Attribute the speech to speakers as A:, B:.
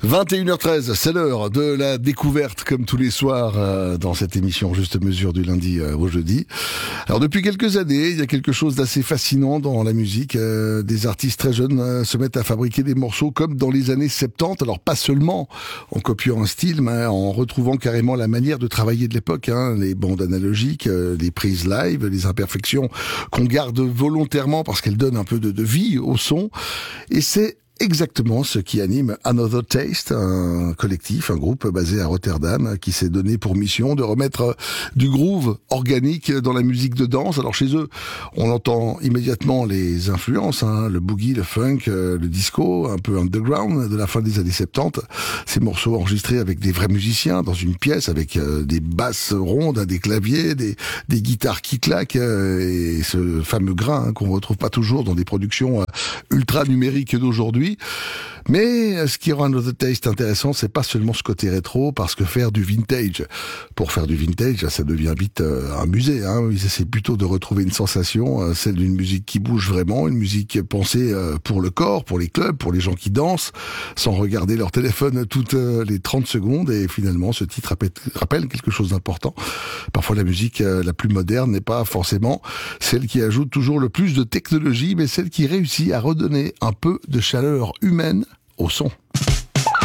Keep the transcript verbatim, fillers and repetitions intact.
A: vingt et une heures treize, c'est l'heure de la découverte, comme tous les soirs, euh, dans cette émission Juste Mesure du lundi euh, au jeudi. Alors depuis quelques années, il y a quelque chose d'assez fascinant dans la musique. Euh, des artistes très jeunes euh, se mettent à fabriquer des morceaux comme dans les années soixante-dix. Alors pas seulement en copiant un style, mais en retrouvant carrément la manière de travailler de l'époque. Hein, les bandes analogiques, euh, les prises live, les imperfections qu'on garde volontairement parce qu'elles donnent un peu de, de vie au son. Et c'est exactement ce qui anime Another Taste, un collectif, un groupe basé à Rotterdam qui s'est donné pour mission de remettre du groove organique dans la musique de danse. Alors chez eux, on entend immédiatement les influences, hein, le boogie, le funk, le disco, un peu underground de la fin des années soixante-dix. Ces morceaux enregistrés avec des vrais musiciens dans une pièce avec euh, des basses rondes, des claviers, des, des guitares qui claquent euh, et ce fameux grain hein, qu'on retrouve pas toujours dans des productions euh, ultra numériques d'aujourd'hui. Mais ce qui rend Another Taste intéressant, c'est pas seulement ce côté rétro, parce que faire du vintage, pour faire du vintage, ça devient vite euh, un musée. Hein. C'est plutôt de retrouver une sensation, euh, celle d'une musique qui bouge vraiment, une musique pensée euh, pour le corps, pour les clubs, pour les gens qui dansent, sans regarder leur téléphone toutes euh, les trente secondes. Et finalement, ce titre rappelle, rappelle quelque chose d'important. Parfois, la musique euh, la plus moderne n'est pas forcément celle qui ajoute toujours le plus de technologie, mais celle qui réussit à redonner un peu de chaleur humaine au son.